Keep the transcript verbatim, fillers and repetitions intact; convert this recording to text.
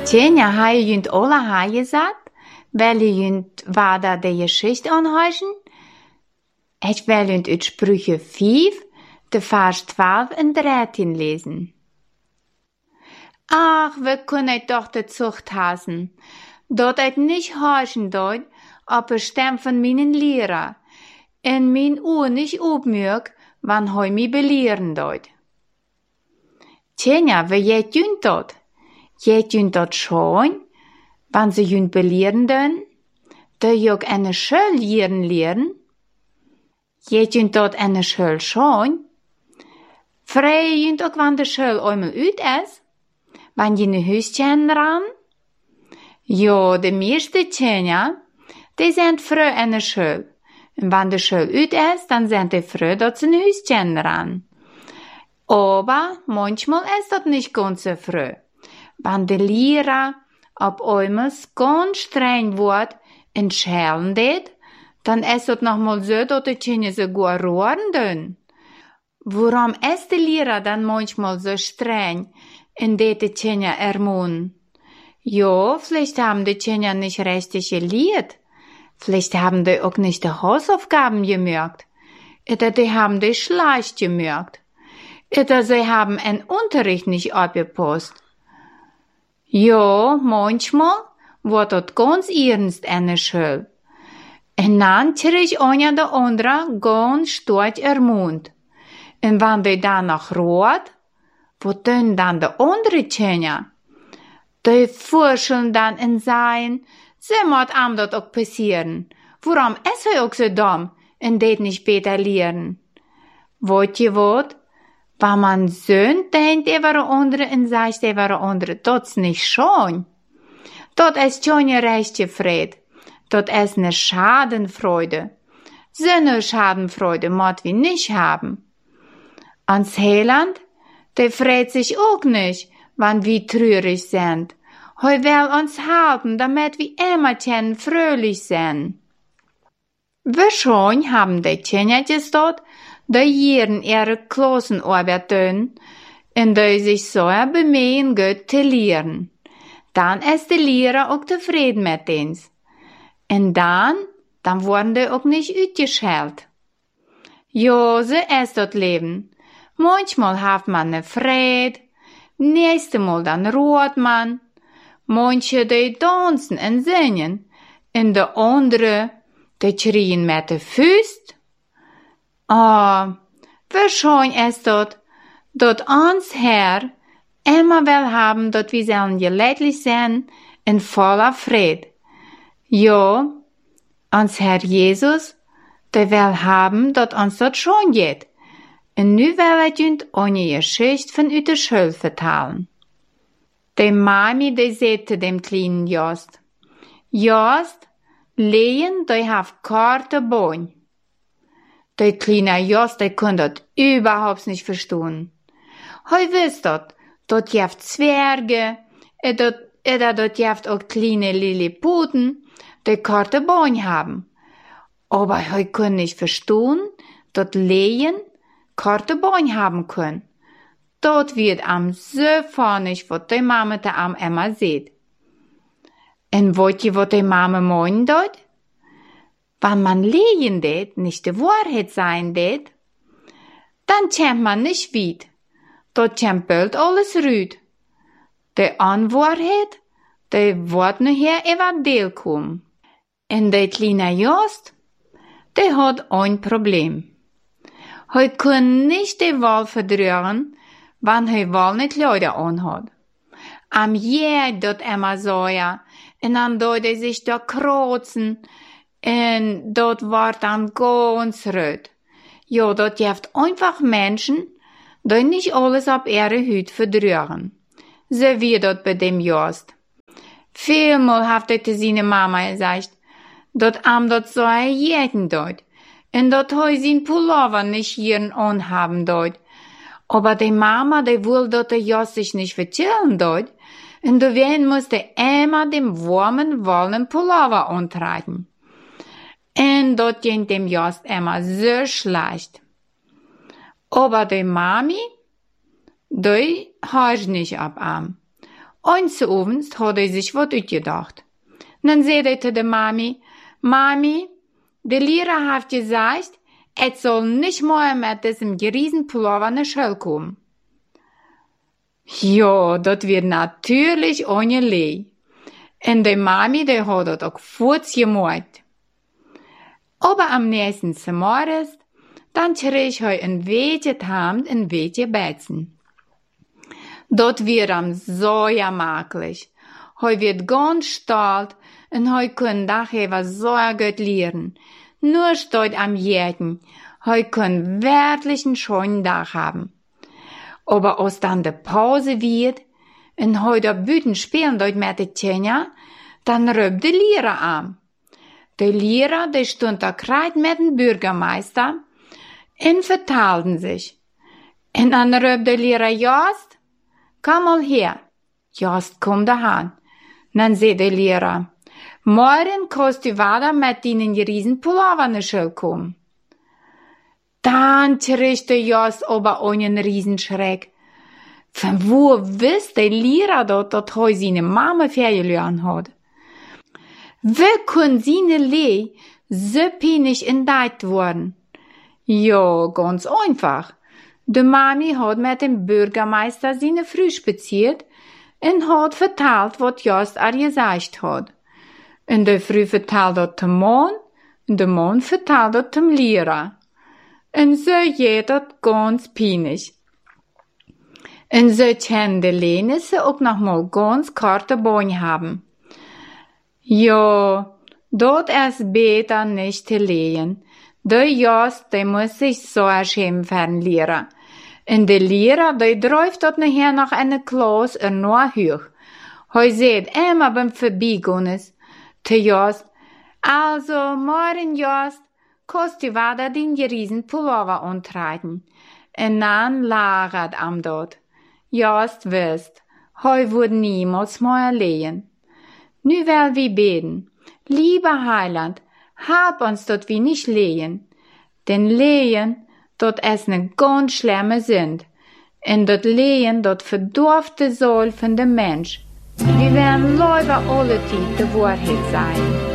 Tjenja, har je junt alle haar gezet? Wil je junt waar dat de geschichte aanhuizen? Ik wil junt uit Sprüche vijf, de vers twaalf en dertien lesen. Ach, we kunnen doch de Zucht hassen, dat het nicht horchen dort, op een stem van mijn leraar, en mijn oor nicht opmerk, wann hij mij belehren dort. Tjenja, we jet junt dat? Jet junt dat schon, wann ze junt belehren dön? De je ook eine Schule leren leren? Jet junt dat eine Schule schon? Vrij junt ook wann de Schule einmal uit is? Wann je ne huisjen ran? Jo, de meeste Tjenja, die sind früh in der Schule. Und wenn die Schule uit ist, dann sind die früh dort zu ne huisjen ran. Aber manchmal ist das nicht ganz so früh. Wenn der Lehrer ab einmal ganz streng wird und schellen det, dann ist das nochmal so, dass die Tjenja sogar rohren dürfen. Warum ist der Lehrer dann manchmal so streng und det die Tjenja ermahnen? Ja, vielleicht haben die Tjenja nicht richtig gelehrt. Vielleicht haben die auch nicht die Hausaufgaben gemerkt. Oder die haben die schlecht gemerkt. Oder sie haben einen Unterricht nicht abgepasst. Ja, manchmal wird das ganz ernst in der Schule. Und dann kriegt einer der andere ganz stark ermahnt. Und wenn die danach rot, wo tun dann die andere Tjenja? Die forschen dann in sein, so muss ihm das auch passieren. Warum ist er auch so dumm und det nicht besser lernen? Wollt ihr was? Wenn man so denkt, der war andere und sagt, der war andere, das ist nicht schon. Das ist schon eine rechte Freude. Das ist eine Schadenfreude. So eine Schadenfreude muss wir nicht haben. Ans Heiland, der freut sich auch nicht, wenn wir traurig sind. Er will uns helfen, damit wir immerhin fröhlich sind. Wahrscheinlich haben die Tjenjetjes dort, die jeden ihre Klassenarbeit tun, und die sich so bemühen, gut zu lernen. Dann ist der Lehrer auch zufrieden mit uns. Und dann, dann wurden die auch nicht ausgeschält. Ja, so ist das Leben. Manchmal hat man eine Freude, nächste Mal dann ruht man. Manche, die tanzen und singen, und die andere, die schreien mit den Füßen. Ah, wahrscheinlich ist das, dass uns Herr immer will haben, dass wir sollen gelädlich sein und voller Friede. Ja, uns Herr Jesus, der will haben, dass uns das schon geht. Und nu will ich uns eine Geschichte von der Schule vertellen. Die Mami, die sagte dem kleinen Jost, Jost, Lehen, die hat karte Beine. Der kleine Jost, der konnte das überhaupt nicht verstehen. Er wusste das, dort gibt Zwerge, oder dort gibt auch kleine Lilliputen, die karte Beine haben. Aber er konnte nicht verstehen, dass Lehen karte Beine haben können. Dort wird am so vornig, was die Mama da am immer sieht. Und wollt ihr, was die Mama meint dort? Wenn man lehen det, nicht die Wahrheit sein det, dann kämmt man nicht weit. Dort kämmt bald alles rüd. Die Unwahrheit, die wird nachher über Deal kommen. Und der kleine Jost, der hat ein Problem. Er kann nicht die Wahl verdrücken, wenn er wohl nicht Leute anhat. Am je dort immer so, ja, und dann dort er sich da kreuzen, und dort wird dann ganz rot. Ja, dort gibt einfach Menschen, die nicht alles auf ihre Hüt verdrücken. So wie dort bei dem Jost. Vielmal hat er seine Mama gesagt, dort am dort so er jeden dort, und dort heu sein Pullover nicht hier anhaben dort. Aber die Mama, die will dort der Jost sich nicht vertellen dort, und deswegen musste immer den warmen, wollenen Pullover antragen. Und dort ging dem Jost immer so schlecht. Aber die Mami, die hört nicht ab ihm. Eins abends hat er sich wat uitgedacht. Dann sagt er zu der Mami, Mami, der Lehrer hat gesagt, es soll nicht mehr mit diesem geriesen Pullover in die Schule kommen. Ja, das wird natürlich ohne Lei. Und die Mami, die hat das auch kurz gemacht. Aber am nächsten Morgen, dann krieg er ein wenig Hand, ein wenig Betzen. Dort wird ihm so jammerlich. Er wird ganz stolz und er kann daher so gut lernen. Nur steht am Jäten, er kann wirklich einen schönen Tag haben. Aber als dann die Pause wird, und heute Büten spielen dort mit den Tjenja, dann rübt der Lehrer an. Der Lehrer, der stund da kreit mit dem Bürgermeister, und vertalten sich. Und dann rübt der Lehrer, Jost, komm mal her. Jost kommt dahan. Dann sagt der Lehrer, morgen kannst du weiter mit deinen riesen Pullover in die Schule kommen. Dann kriegt der Jost aber einen Riesenschreck. Von wo wisst der Lehrer dort, dass er seine Mama verloren hat? Wie kann seine Lehre so peinlich entdeckt worden? Ja, ganz einfach. Die Mami hat mit dem Bürgermeister seine Früh spaziert und hat verteilt, was Jost er gesagt hat. Und der Früh verteilt das dem Mann, und der Mann verteilt das dem Lehrer. Und so geht das ganz peinlich. Und so können die Lehnisse auch noch mal ganz kurze Beine haben. Ja, dort ist besser nicht zu lehen. Der Jost, der muss sich so schämen für den Lehrer. Und der Lehrer, der dräuft dort nachher noch eine Klasse und nur hoch. Er sieht immer beim Vorbeigehen zu Jost, also, morgen Jost, kannst du weiter den riesen Pullover antreten. Und dann lagert am dort. Jost wisst, er wird niemals mehr lehen. Nu will wir beten. Lieber Heiland, hab uns dort wie nicht lehen. Denn lehen, dort ist ne ganz schlimme Sünd. Und dort lehen, dort verdorfte Soul von dem Mensch. Wir werden leider alle die Wahrheit sein.